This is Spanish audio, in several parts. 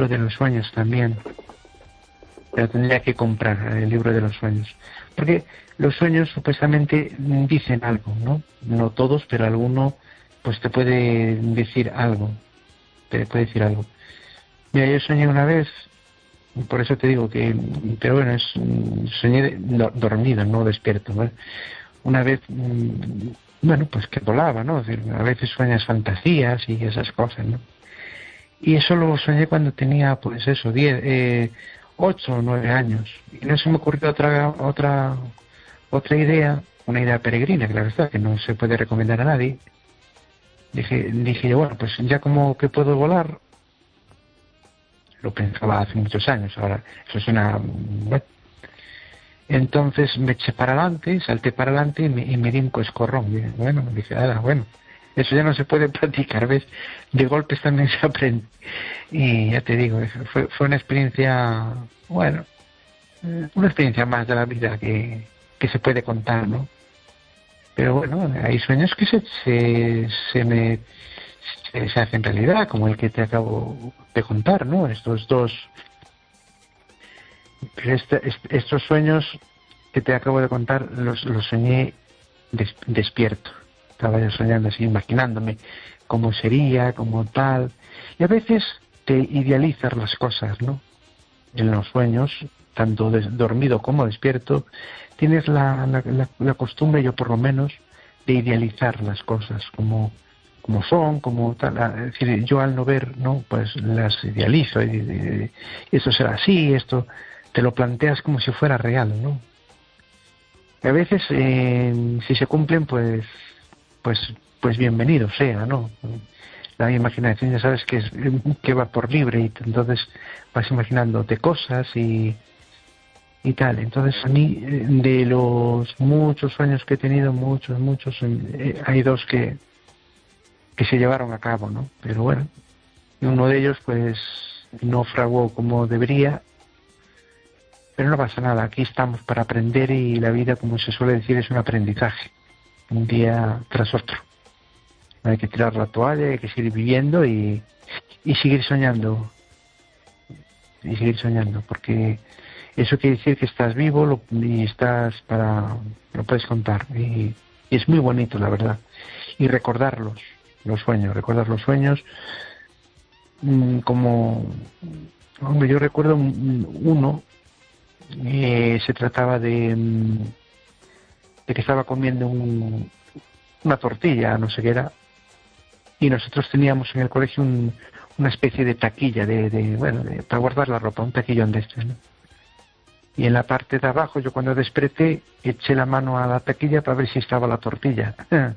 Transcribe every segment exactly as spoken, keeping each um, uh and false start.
libro de los sueños también, pero tendría que comprar el libro de los sueños, porque los sueños supuestamente dicen algo, ¿no? No todos, pero alguno pues te puede decir algo, te puede decir algo. Mira, yo soñé una vez, por eso te digo que, pero bueno, es, soñé dormido, no despierto, ¿no? Una vez, bueno, pues que volaba, ¿no? Es decir, a veces sueñas fantasías y esas cosas, ¿no? Y eso lo soñé cuando tenía, pues eso, diez, eh, ocho o nueve años. Y no se me ocurrió otra, otra, otra idea, una idea peregrina, claro está, que no se puede recomendar a nadie. Dije, dije yo, bueno, pues ya como que puedo volar, lo pensaba hace muchos años, ahora eso es una... Bueno. Entonces me eché para adelante, salté para adelante y me, y me di un coscorrón. Y bueno, me dije, ah, bueno, eso ya no se puede practicar, ¿ves? De golpes también se aprende. Y ya te digo, fue, fue una experiencia, bueno, una experiencia más de la vida que, que se puede contar, ¿no? Pero bueno, hay sueños que se, se, se me se, se hacen realidad, como el que te acabo de contar, ¿no? Estos dos, pero este, este, estos sueños que te acabo de contar los, los soñé des, despierto. Estaba yo soñando así, imaginándome cómo sería, cómo tal. Y a veces te idealizas las cosas, ¿no? En los sueños, tanto des, dormido como despierto, tienes la, la, la, la costumbre, yo por lo menos, de idealizar las cosas como, como son, como tal. Es decir, yo al no ver, ¿no? Pues las idealizo. Y, y, y esto será así, esto te lo planteas como si fuera real, ¿no? Y a veces, eh, si se cumplen, pues, pues, pues bienvenido sea, ¿no? La imaginación ya sabes que, es, que va por libre y entonces vas imaginándote cosas y, y tal. Entonces a mí, de los muchos sueños que he tenido, muchos, muchos, eh, hay dos que, que se llevaron a cabo, ¿no? Pero bueno, uno de ellos pues no fraguó como debería, pero no pasa nada, aquí estamos para aprender y la vida, como se suele decir, es un aprendizaje, un día tras otro. No hay que tirar la toalla, hay que seguir viviendo y, y seguir soñando, y seguir soñando, porque eso quiere decir que estás vivo lo, y estás para, lo puedes contar, y, y es muy bonito, la verdad, y recordarlos, los sueños, recordar los sueños, como, hombre, yo recuerdo uno, eh, se trataba de, de que estaba comiendo un, una tortilla, no sé qué era, y nosotros teníamos en el colegio un, una especie de taquilla de, de bueno, de, para guardar la ropa, un taquillón de este, ¿no? Y en la parte de abajo, yo cuando desperté, eché la mano a la taquilla para ver si estaba la tortilla.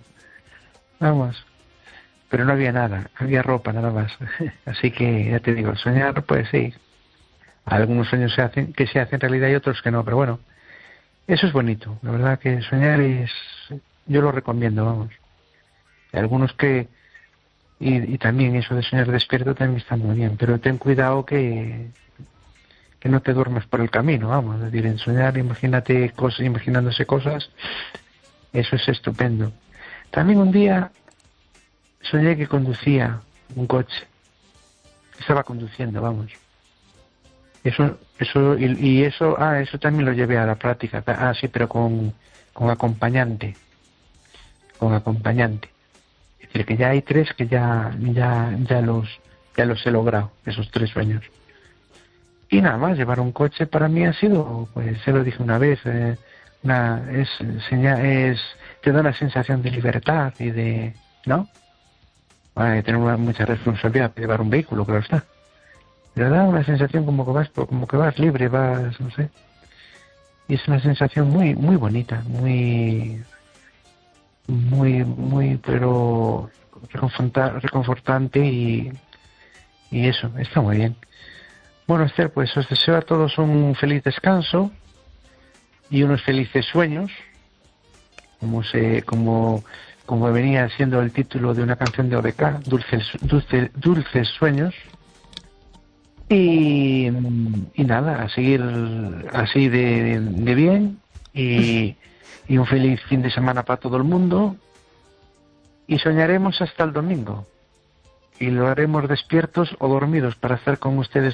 Vamos, pero no había nada, había ropa nada más. Así que ya te digo, soñar, pues sí, algunos sueños se hacen, que se hacen realidad y otros que no, pero bueno, eso es bonito, la verdad que soñar es, yo lo recomiendo, vamos. Hay algunos que, y, y también eso de soñar despierto también está muy bien, pero ten cuidado que, que no te duermas por el camino, vamos, es decir, en soñar, imagínate cosas, imaginándose cosas, eso es estupendo. También un día soñé que conducía un coche, estaba conduciendo, vamos. Eso, eso, y, y eso, ah, eso también lo llevé a la práctica, ah, sí, pero con, con acompañante, con acompañante. Es decir, que ya hay tres que ya, ya, ya los, ya los he logrado, esos tres sueños. Y nada más, llevar un coche para mí ha sido, pues, se lo dije una vez, eh, una, es, es, te da una sensación de libertad y de, ¿no? Hay que tener una, mucha responsabilidad de llevar un vehículo, claro está. Pero da una sensación como que vas, como que vas libre, vas, no sé. Y es una sensación muy, muy bonita, muy, muy, muy, pero reconfortante y, y eso, está muy bien. Bueno, Esther, pues os deseo a todos un feliz descanso y unos felices sueños, como se, como, como venía siendo el título de una canción de O D K, Dulces, dulces, dulces sueños. Y, y nada, a seguir así de, de bien y, y un feliz fin de semana para todo el mundo y soñaremos hasta el domingo y lo haremos despiertos o dormidos para estar con ustedes